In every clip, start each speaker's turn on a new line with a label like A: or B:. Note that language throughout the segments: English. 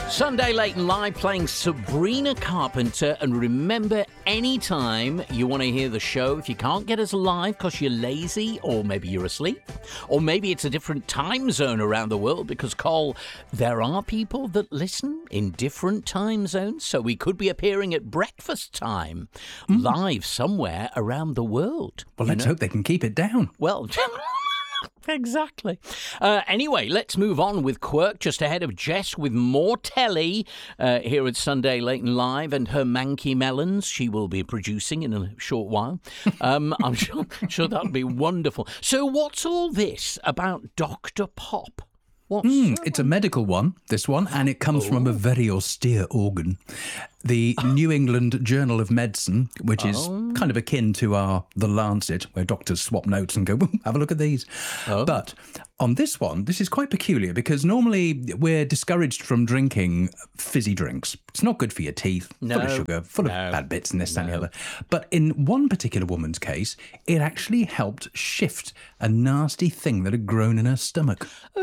A: Sunday Late and Live playing Sabrina Carpenter. And remember, anytime you want to hear the show, if you can't get us live because you're lazy or maybe you're asleep, or maybe it's a different time zone around the world, because, Cole, there are people that listen in different time zones, so we could be appearing at breakfast time live somewhere around the world.
B: Well, let's hope they can keep it down.
A: Well... Exactly. Anyway, let's move on with Quirk just ahead of Jess with more telly here at Sunday Late and Live, and her Manky Melons she will be producing in a short while. I'm sure that'll be wonderful. So what's all this about Dr. Pop?
B: It's a medical one, this one, and it comes from a very austere organ. The New England Journal of Medicine, which is kind of akin to The Lancet, where doctors swap notes and go, have a look at these. But on this one, this is quite peculiar because normally we're discouraged from drinking fizzy drinks. It's not good for your teeth, full of sugar, full of bad bits and this, that and the other. But in one particular woman's case, it actually helped shift a nasty thing that had grown in her stomach.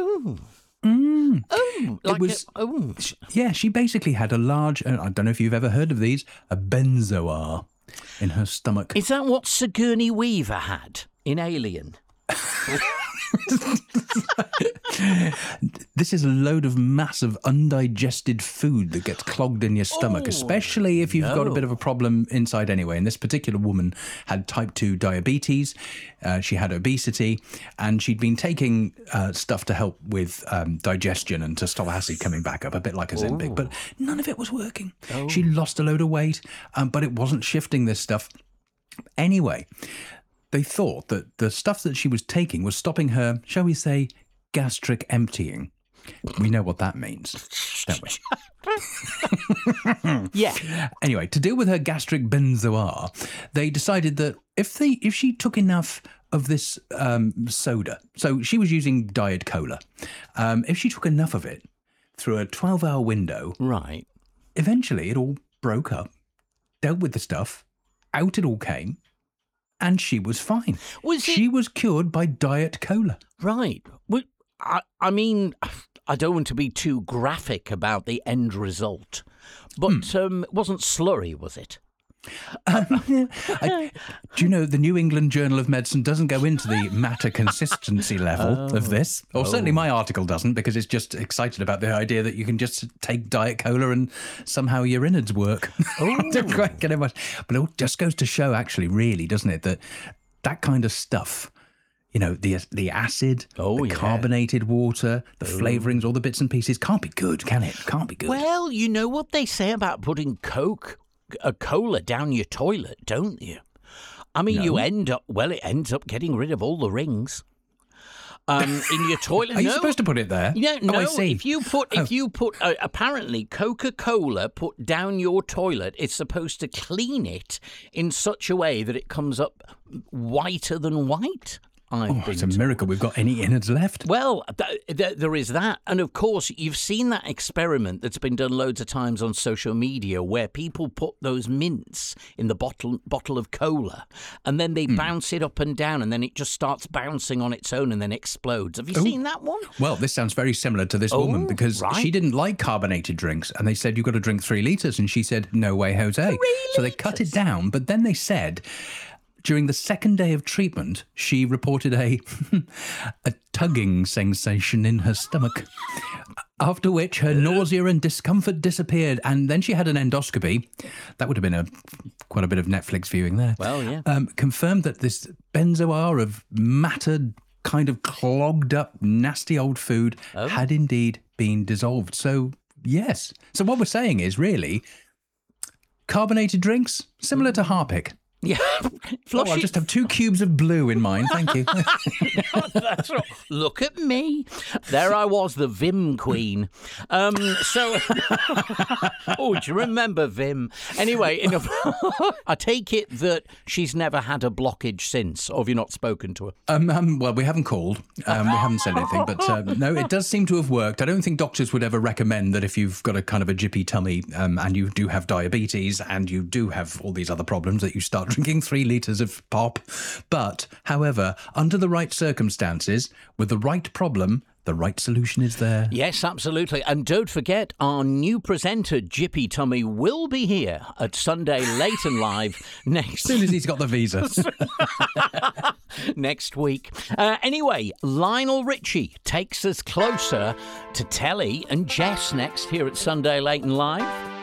B: Yeah, she basically had a large, I don't know if you've ever heard of these, a benzoar in her stomach.
A: Is that what Sigourney Weaver had in Alien?
B: This is a load of massive undigested food that gets clogged in your stomach, especially if you've got a bit of a problem inside anyway. And this particular woman had type 2 diabetes, she had obesity, and she'd been taking stuff to help with digestion and to stop acid coming back up, a bit like Ozempic, but none of it was working. She lost a load of weight, but it wasn't shifting this stuff. Anyway, they thought that the stuff that she was taking was stopping her, shall we say, gastric emptying. We know what that means, don't we?
A: Yeah.
B: Anyway, to deal with her gastric benzoar, they decided that if she took enough of this soda, so she was using Diet Cola, if she took enough of it through a 12-hour window,
A: right,
B: eventually it all broke up, dealt with the stuff, out it all came, and she was fine. She was cured by Diet Cola.
A: Right. Well, I mean, I don't want to be too graphic about the end result, but it wasn't slurry, was it?
B: Do you know the New England Journal of Medicine doesn't go into the matter consistency level of this? Or certainly my article doesn't, because it's just excited about the idea that you can just take Diet Cola and somehow your innards work. I don't quite get it much. But it just goes to show, actually, really, doesn't it, that kind of stuff, you know, the acid, carbonated water, the flavourings, all the bits and pieces, can't be good, can it? Can't be good.
A: Well, you know what they say about putting a cola down your toilet, don't you? I mean, it ends up getting rid of all the rings in your toilet.
B: Are you supposed to put it there?
A: Yeah, no.
B: I see.
A: If you put apparently Coca-Cola put down your toilet, it's supposed to clean it in such a way that it comes up whiter than white.
B: It's a miracle we've got any innards left.
A: Well, there is that. And of course, you've seen that experiment that's been done loads of times on social media where people put those mints in the bottle of cola and then they bounce it up and down and then it just starts bouncing on its own and then explodes. Have you seen that one?
B: Well, this sounds very similar to this woman because she didn't like carbonated drinks and they said, you've got to drink 3 litres. And she said, no way, Jose. So they cut it down. But then they said... During the second day of treatment, she reported a tugging sensation in her stomach, after which her nausea and discomfort disappeared, and then she had an endoscopy. That would have been quite a bit of Netflix viewing there.
A: Well, yeah.
B: Confirmed that this benzoar of mattered, kind of clogged up, nasty old food had indeed been dissolved. So, yes. So what we're saying is, really, carbonated drinks, similar to Harpic.
A: Yeah,
B: I just have 2 cubes of blue in mine. Thank you.
A: That's right. Look at me. There I was, the Vim Queen. Do you remember Vim? Anyway, I take it that she's never had a blockage since, or have you not spoken to her?
B: Well, we haven't called. We haven't said anything, but no, it does seem to have worked. I don't think doctors would ever recommend that if you've got a kind of a jippy tummy and you do have diabetes and you do have all these other problems that you start drinking 3 litres of pop. But, however, under the right circumstances, with the right problem, the right solution is there.
A: Yes, absolutely. And don't forget, our new presenter, Jippy Tummy, will be here at Sunday Late and Live next...
B: As soon as he's got the visa.
A: next week. Anyway, Lionel Richie takes us closer to Telly and Jess next here at Sunday Late and Live.